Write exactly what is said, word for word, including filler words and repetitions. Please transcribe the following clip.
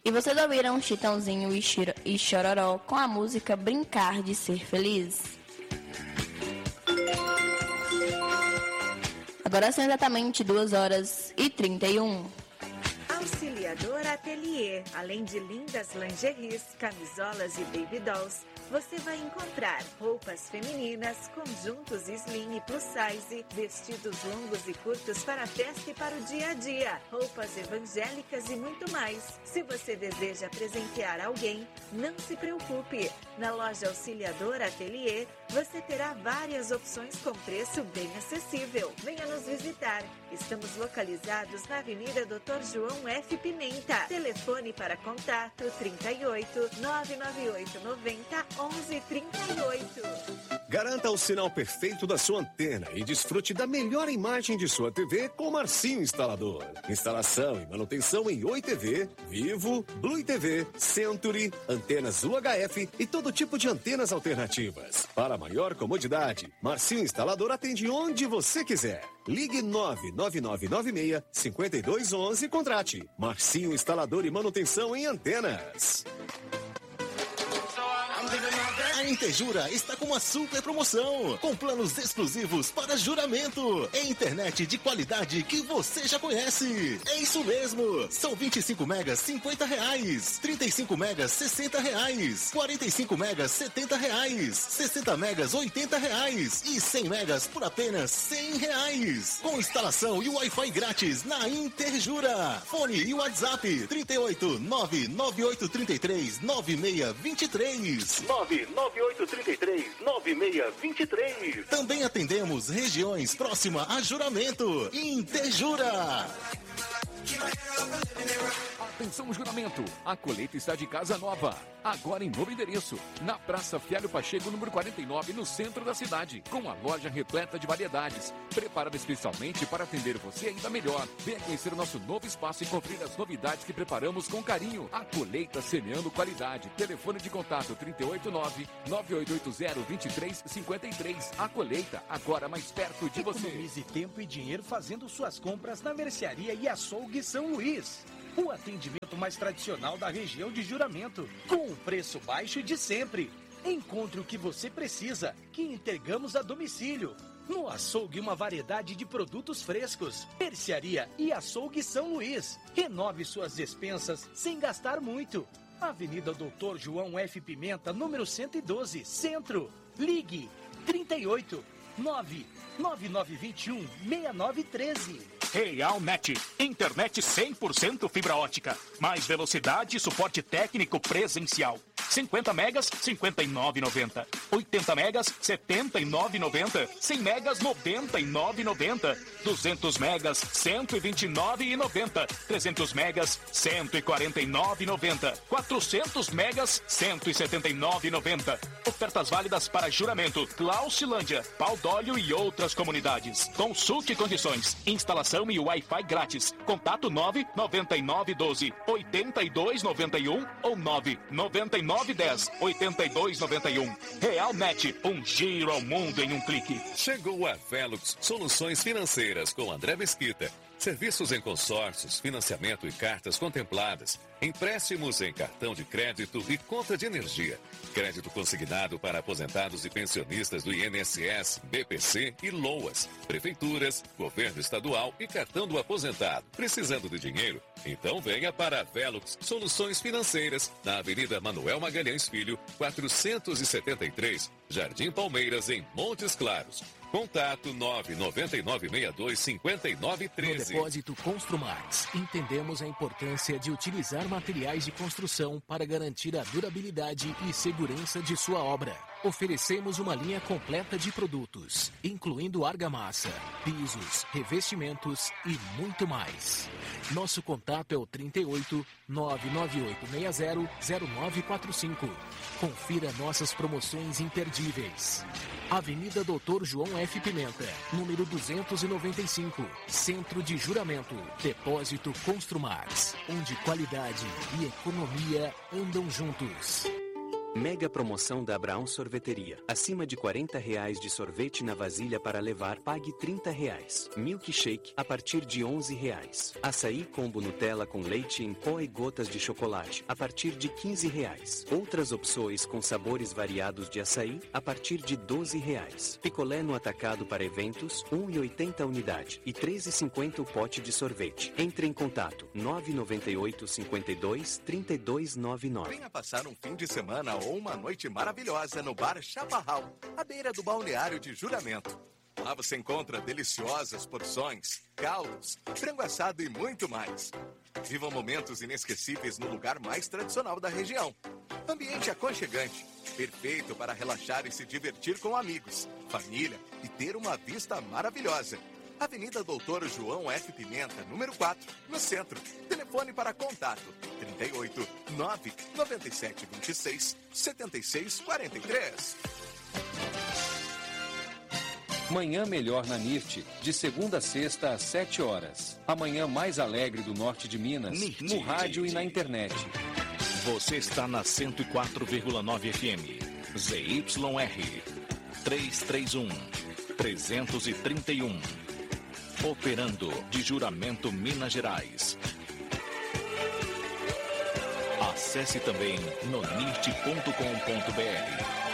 E vocês ouviram Chitãozinho e, Chiro, e Chororó com a música Brincar de Ser Feliz. Agora são exatamente duas horas e trinta e um. Auxiliadora Atelier. Além de lindas lingeries, camisolas e baby dolls, você vai encontrar roupas femininas, conjuntos slim e plus size, vestidos longos e curtos para a festa e para o dia a dia, roupas evangélicas e muito mais. Se você deseja presentear alguém, não se preocupe. Na loja Auxiliadora Atelier, você terá várias opções com preço bem acessível. Venha nos visitar. Estamos localizados na Avenida doutor João F. Pimenta. Telefone para contato trinta e oito, nove nove oito noventa, onze trinta e oito. Garanta o sinal perfeito da sua antena e desfrute da melhor imagem de sua T V com Marcinho Instalador. Instalação e manutenção em Oi T V, Vivo, Blue T V, Century, antenas U H F e todo tipo de antenas alternativas. Para maior comodidade, Marcinho Instalador atende onde você quiser. Ligue nove nove nove nove seis, cinco dois um um e contrate. Marcinho Instalador e Manutenção em Antenas. A Interjura está com uma super promoção, com planos exclusivos para juramento, em internet de qualidade que você já conhece. É isso mesmo, são vinte e cinco megas cinquenta reais, trinta e cinco megas sessenta reais, quarenta e cinco megas setenta reais, sessenta megas oitenta reais e cem megas por apenas cem reais. Com instalação e Wi-Fi grátis na Interjura. Fone e WhatsApp trinta e oito, nove nove oito três três, nove seis dois três. nove nove oito três três, nove seis dois três. Também atendemos regiões próximas a Juramento. Interjura. Atenção, Juramento! A colheita está de casa nova. Agora em novo endereço, na Praça Fialho Pacheco, número quarenta e nove, no centro da cidade, com a loja repleta de variedades, preparada especialmente para atender você ainda melhor. Venha conhecer o nosso novo espaço e conferir as novidades que preparamos com carinho. A colheita semeando qualidade. Telefone de contato trinta e oito, nove nove oito oito zero, dois três cinco três. A colheita, agora mais perto de você. Economize tempo e dinheiro fazendo suas compras na Mercearia e Açougue São Luís. O atendimento mais tradicional da região de Juramento, com o preço baixo de sempre. Encontre o que você precisa, que entregamos a domicílio. No Açougue, uma variedade de produtos frescos. Mercearia e Açougue São Luís. Renove suas despensas sem gastar muito. Avenida doutor João F. Pimenta, número cento e doze, Centro. Ligue trinta e oito, nove nove nove dois um, seis nove um três. Realnet, internet cem por cento fibra ótica, mais velocidade e suporte técnico presencial. cinquenta megas, cinquenta e nove reais e noventa centavos. oitenta megas, setenta e nove reais e noventa centavos. cem megas, noventa e nove reais e noventa centavos. duzentos megas, cento e vinte e nove reais e noventa centavos. trezentos megas, cento e quarenta e nove reais e noventa centavos. quatrocentos megas, cento e setenta e nove reais e noventa centavos. Ofertas válidas para Juramento, Clausilândia, Pau d'Óleo e outras comunidades. Consulte condições. Instalação e Wi-Fi grátis. Contato nove nove nove um dois, oito dois nove um ou nove nove nove um zero, oito dois nove um. Realnet, um giro ao mundo em um clique. Chegou a Velux Soluções Financeiras com André Mesquita. Serviços em consórcios, financiamento e cartas contempladas, empréstimos em cartão de crédito e conta de energia, crédito consignado para aposentados e pensionistas do I N S S, B P C e LOAS, prefeituras, governo estadual e cartão do aposentado. Precisando de dinheiro? Então venha para a Velux Soluções Financeiras, na Avenida Manuel Magalhães Filho, quatrocentos e setenta e três, Jardim Palmeiras, em Montes Claros. Contato nove nove nove seis dois cinco nove um três. No Depósito Construmax, entendemos a importância de utilizar materiais de construção para garantir a durabilidade e segurança de sua obra. Oferecemos uma linha completa de produtos, incluindo argamassa, pisos, revestimentos e muito mais. Nosso contato é o trinta e oito, nove nove oito seis zero, zero nove quatro cinco. Confira nossas promoções imperdíveis. Avenida doutor João F. Pimenta, número duzentos e noventa e cinco, Centro de Juramento. Depósito Construmax, onde qualidade e economia andam juntos. Mega promoção da Abraão Sorveteria. Acima de quarenta reais de sorvete na vasilha para levar, pague trinta reais. Milkshake a partir de onze reais. Açaí combo Nutella com leite em pó e gotas de chocolate a partir de quinze reais. Outras opções com sabores variados de açaí a partir de doze reais. Picolé no atacado para eventos, um real e oitenta a unidade e três reais e cinquenta o pote de sorvete. Entre em contato nove nove oito, cinco dois, três dois nove nove. Venha passar um fim de semana ou uma noite maravilhosa no Bar Chaparral, à beira do balneário de Juramento. Lá você encontra deliciosas porções, caldos, frango assado e muito mais. Vivam momentos inesquecíveis no lugar mais tradicional da região. Ambiente aconchegante, perfeito para relaxar e se divertir com amigos, família e ter uma vista maravilhosa. Avenida Doutor João F. Pimenta, número quatro, no centro. Telefone para contato trinta e oito, nove, noventa e sete, vinte e seis, setenta e seis, quarenta e três. Manhã Melhor na N I R T, de segunda a sexta às sete horas. A manhã mais alegre do norte de Minas, N I R T, no rádio e na internet. Você está na cento e quatro vírgula nove F M. Z Y R trezentos e trinta e um. trezentos e trinta e um. Operando de Juramento, Minas Gerais. Acesse também nonirte ponto com ponto br.